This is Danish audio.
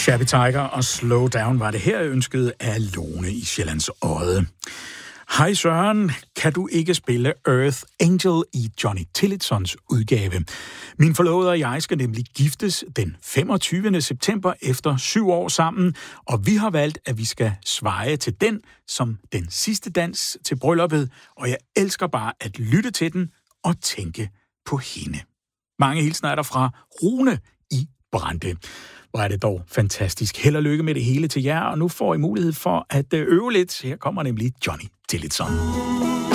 Shabby Tiger og Slow Down var det her ønsket af Lone i Sjællands Odde. Hej Søren, kan du ikke spille Earth Angel i Johnny Tillitsons udgave? Min forlovede og jeg skal nemlig giftes den 25. september efter 7 år sammen, og vi har valgt, at vi skal sveje til den som den sidste dans til brylluppet, og jeg elsker bare at lytte til den og tænke på hende. Mange hilsner er der fra Rune i Brande. Hvor er det dog fantastisk. Held og lykke med det hele til jer, og nu får I mulighed for at øve lidt. Her kommer nemlig Johnny Tillitson.